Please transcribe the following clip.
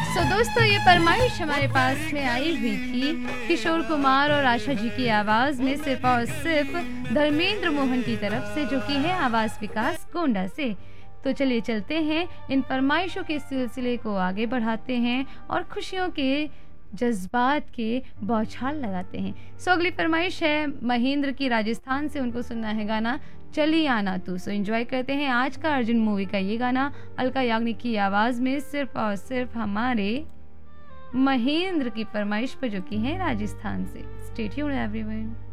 दोस्तों, ये फरमाइश हमारे पास में आई हुई थी किशोर कुमार और आशा जी की आवाज़ में सिर्फ और सिर्फ धर्मेंद्र मोहन की तरफ से, जो कि है आवाज़ विकास गोंडा से। तो चलिए चलते हैं, इन फरमाइशों के सिलसिले को आगे बढ़ाते हैं और खुशियों के जज्बात के बौछार लगाते हैं। अगली फरमाइश है महेंद्र की, राजस्थान से। उनको सुनना है गाना चली आना तू। एंजॉय करते हैं आज का अर्जुन मूवी का ये गाना अलका याग्निक की आवाज़ में सिर्फ और सिर्फ हमारे महेंद्र की फरमाइश पर, जो कि है राजस्थान से। Stay tuned everyone.